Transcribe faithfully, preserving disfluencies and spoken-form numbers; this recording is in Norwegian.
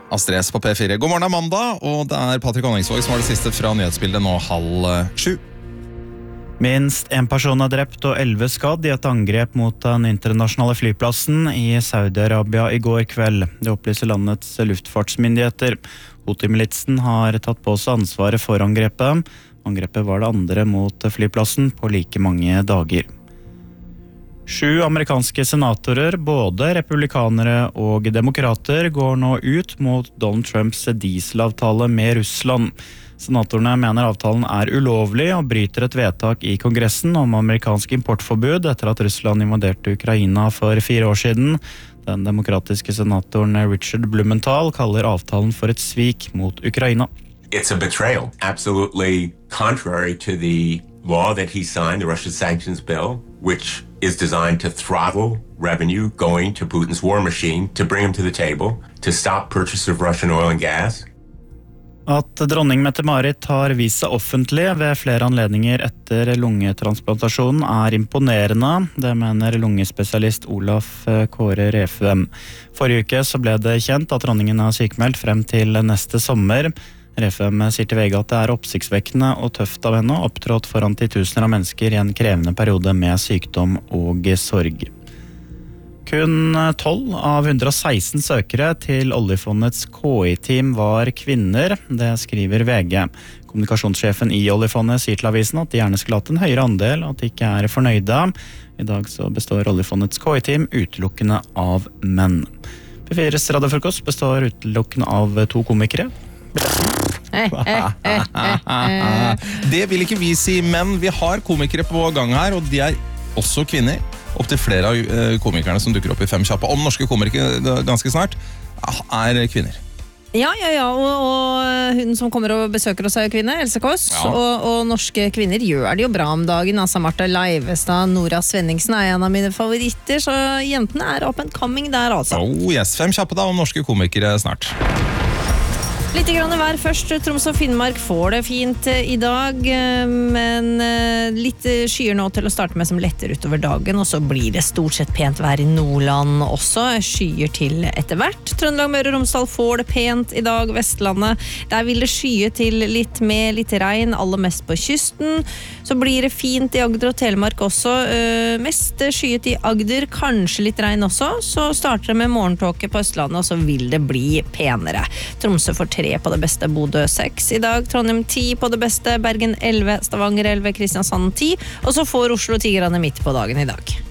Astrid S på P fire. God morgen, det er mandag, og det er Patrick Honningsvåg som har det siste fra nyhetsbildet nå halv sju. Minst en person er drept og elleve skadd i et angrep mot den internasjonale flyplassen i Saudi-Arabia i går kveld. Det opplyser landets luftfartsmyndigheter. Houthi-militsen har tatt på seg ansvaret for angrepet. Angrepet var det andre mot flyplassen på like mange dager. Sju amerikanske senatorer, både republikanere og demokrater, går nå ut mot Donald Trumps dieselavtale med Russland. Senatorene mener avtalen er ulovlig og bryter et vedtak i Kongressen om amerikansk importforbud etter at Russland invaderte Ukraina for fire år siden. Den demokratiske senatoren Richard Blumenthal kaller avtalen for et svik mot Ukraina. It's a betrayal, absolutely contrary to the law that he signed, the Russian sanctions bill, which is designed to throttle revenue going to Putin's war machine, to bring him to the table, to stop purchase of Russian oil and gas. At dronning Mette-Marit har vist seg offentlig ved flere anledninger etter lungetransplantasjonen er imponerende, det mener lungespesialist Olaf Kåre Refvem. Forrige uke så ble det kjent at dronningen er sykemeldt frem til neste sommer. Refvem sier til V G at det er oppsiktsvekkende og tøft av henne å opptrådt foran titusener av mennesker i en krevende periode med sykdom og sorg. Kun tolv av hundre og seksten søkere til oljefondets K I-team var kvinner, det skriver V G. Kommunikasjonssjefen i oljefondet sier til avisen at de gjerne skulle hatt en høyere andel, og at de ikke er fornøyde. I dag så består oljefondets K I-team utelukkende av menn. P fires radiofrokost består utelukkende av to komikere. Det vil ikke vi si, men vi har komikere på gang her, og de er også kvinner. Opp til flere av komikerne som dukker opp i Fem kjappe om norske komikere ganske snart er kvinner. Ja, ja, ja, og, og hun som kommer og besøker oss er jo kvinne, Else Kåss, ja. og, og norske kvinner gjør det jo bra om dagen. Altså Martha Leivestad, Nora Svenningsen er en av mine favoritter, så jentene er up and coming der altså. Oh yes, Fem kjappe da om norske komikere snart. Litt grann vær først. Troms og Finnmark får det fint i dag, men litt skyer nå til å starte med som letter utover dagen, og så blir det stort sett pent vær i Nordland også. Skyer til etter hvert. Trøndelag, Møre og Romsdal får det pent i dag. Vestlandet, der vil det skye til litt med litt regn, aller mest på kysten. Så blir det fint i Agder og Telemark også. Mest skyet i Agder, kanskje litt regn også. Så starter det med morgentåke på Østlandet, og så vil det bli penere. Tromsø får tre på det beste, Bodø seks i dag, Trondheim ti på det beste, Bergen elleve, Stavanger elleve, Kristiansand ti, og så får Oslo ti grader midt på dagen i dag.